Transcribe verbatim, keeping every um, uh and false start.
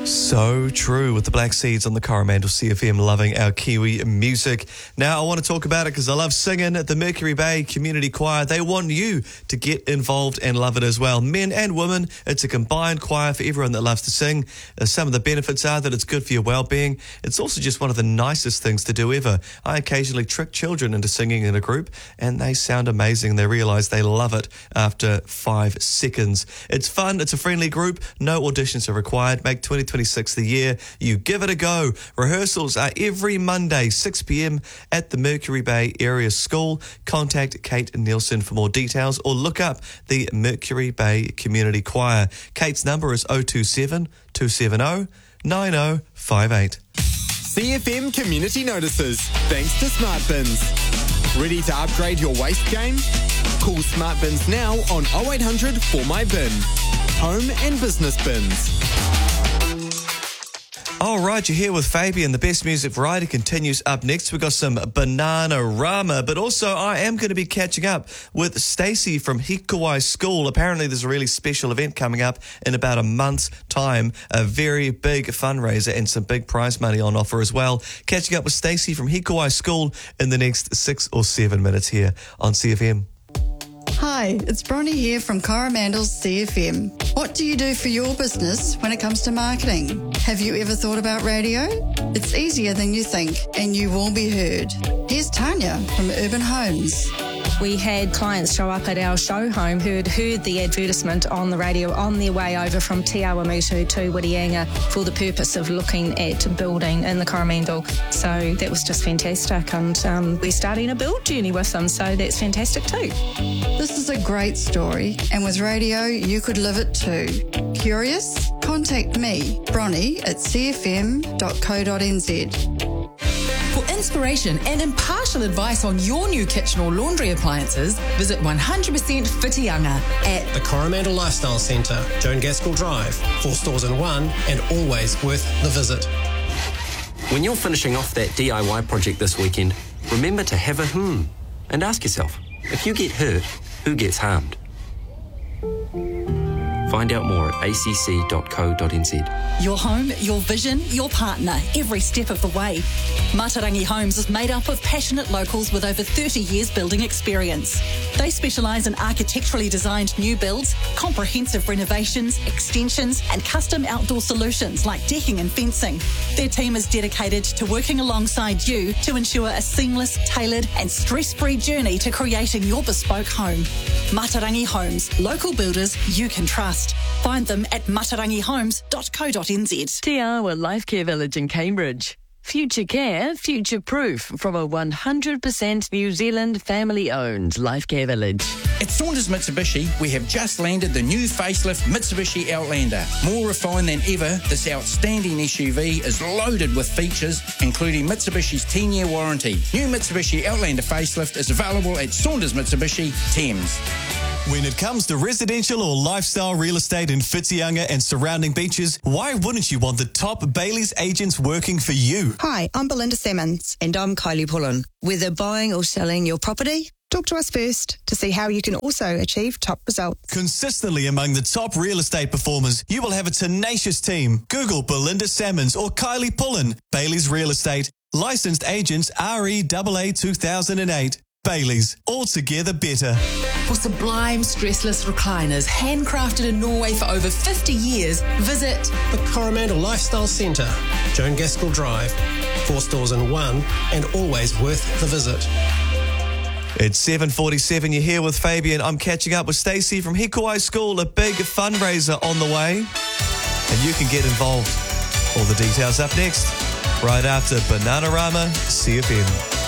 So true with the Black Seeds on the Coromandel C F M, loving our Kiwi music. Now I want to talk about it because I love singing at the Mercury Bay Community Choir. They want you to get involved and love it as well. Men and women, it's a combined choir for everyone that loves to sing. Uh, some of the benefits are that it's good for your well-being. It's also just one of the nicest things to do ever. I occasionally trick children into singing in a group and they sound amazing. They realise they love it after five seconds. It's fun, it's a friendly group, no auditions are required. Make twenty twenty-six the year you give it a go. Rehearsals are every Monday, six p.m. at the Mercury Bay Area School. Contact Kate Nielsen for more details or look up the Mercury Bay Community Choir. Kate's number is oh two seven, two seven oh, nine oh five eight. C F M Community Notices, thanks to Smart Bins. Ready to upgrade your waste game? Call Smart Bins now on oh eight hundred for my bin. Home and business bins. All right, you're here with Fabian. The best music variety continues up next. We've got some Bananarama, but also I am going to be catching up with Stacey from Hikuwai School. Apparently there's a really special event coming up in about a month's time, a very big fundraiser and some big prize money on offer as well. Catching up with Stacey from Hikuwai School in the next six or seven minutes here on C F M. Hi, it's Bronnie here from Coromandel's C F M. What do you do for your business when it comes to marketing? Have you ever thought about radio? It's easier than you think, and you will be heard. Here's Tanya from Urban Homes. We had clients show up at our show home who had heard the advertisement on the radio on their way over from Te Awamutu to Whitianga for the purpose of looking at building in the Coromandel. So that was just fantastic, and um, we're starting a build journey with them, so that's fantastic too. This is a great story, and with radio, you could live it too. Curious? Contact me, Bronnie, at c f m dot co dot n z. For inspiration and impartial advice on your new kitchen or laundry appliances, visit one hundred percent Whitianga at the Coromandel Lifestyle Centre, Joan Gaskell Drive, four stores in one, and always worth the visit. When you're finishing off that D I Y project this weekend, remember to have a hmm and ask yourself, if you get hurt, who gets harmed? Find out more at a c c dot co dot n z. your home, your vision, your partner, every step of the way. Matarangi Homes is made up of passionate locals with over thirty years building experience. They specialise in architecturally designed new builds, comprehensive renovations, extensions and custom outdoor solutions like decking and fencing. Their team is dedicated to working alongside you to ensure a seamless, tailored and stress-free journey to creating your bespoke home. Matarangi Homes, local builders you can trust. Find them at matarangi homes dot co dot n z. Te Awa Life Care Village in Cambridge. Future care, future proof from a one hundred percent New Zealand family-owned Life Care Village. At Saunders Mitsubishi, we have just landed the new facelift Mitsubishi Outlander. More refined than ever, this outstanding S U V is loaded with features, including Mitsubishi's ten-year warranty. New Mitsubishi Outlander facelift is available at Saunders Mitsubishi, Thames. When it comes to residential or lifestyle real estate in Whitianga and surrounding beaches, why wouldn't you want the top Bailey's agents working for you? Hi, I'm Belinda Salmons. And I'm Kylie Pullen. Whether buying or selling your property, talk to us first to see how you can also achieve top results. Consistently among the top real estate performers, you will have a tenacious team. Google Belinda Salmons or Kylie Pullen. Bailey's Real Estate. Licensed agents R E A A two thousand eight. Bailey's, altogether better. For sublime stressless recliners handcrafted in Norway for over fifty years, visit the Coromandel Lifestyle Centre, Joan Gaskell Drive, four stores in one, and always worth the visit. It's seven forty-seven, you're here with Fabian. I'm catching up with Stacey from Hikuwai School, a big fundraiser on the way, and you can get involved. All the details up next, right after Bananarama C F M.